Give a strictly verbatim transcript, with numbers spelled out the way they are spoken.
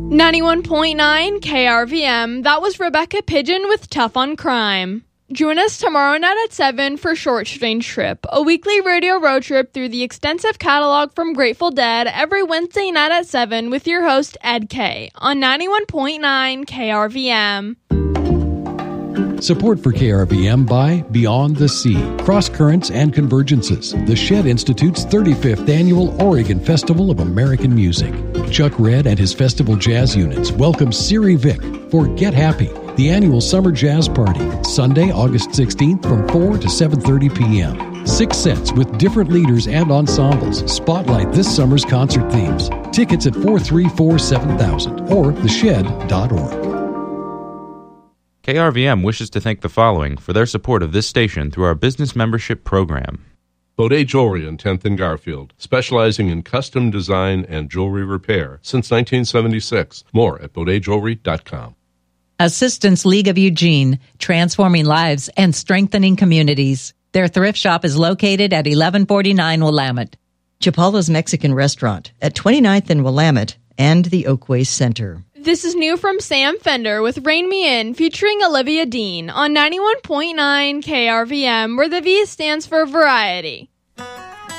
ninety-one point nine K R V M, that was Rebecca Pigeon with Tough on Crime. Join us tomorrow night at seven for Short Strange Trip, a weekly radio road trip through the extensive catalog from Grateful Dead every Wednesday night at seven with your host Ed K on ninety-one point nine K R V M. Support for K R V M by Beyond the Sea, Cross Currents and Convergences, the Shed Institute's thirty-fifth Annual Oregon Festival of American Music. Chuck Red and his festival jazz units welcome Siri Vick for Get Happy, the annual summer jazz party, Sunday, August sixteenth from four to seven thirty p.m. Six sets with different leaders and ensembles spotlight this summer's concert themes. Tickets at four three four, seven thousand or the shed dot org. K R V M wishes to thank the following for their support of this station through our business membership program. Baudet Jewelry on tenth and Garfield, specializing in custom design and jewelry repair since nineteen seventy-six. More at baudet jewelry dot com. Assistance League of Eugene, transforming lives and strengthening communities. Their thrift shop is located at eleven forty-nine Willamette. Chapala's Mexican Restaurant at twenty-ninth and Willamette and the Oakway Center. This is new from Sam Fender with Rain Me In featuring Olivia Dean on ninety-one point nine K R V M, where the V stands for variety.